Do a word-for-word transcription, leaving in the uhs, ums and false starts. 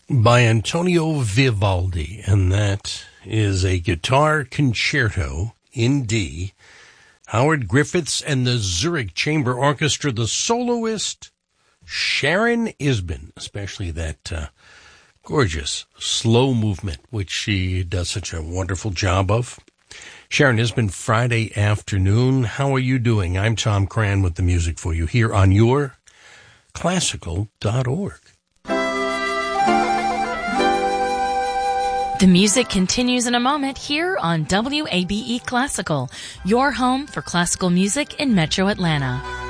by Antonio Vivaldi, and that is a guitar concerto in D. Howard Griffiths and the Zurich Chamber Orchestra, the soloist Sharon Isbin, especially that uh, gorgeous slow movement, which she does such a wonderful job of. Sharon Isbin, Friday afternoon. How are you doing? I'm Tom Cran with the music for you here on your classical dot org. The music continues in a moment here on W A B E Classical, your home for classical music in Metro Atlanta.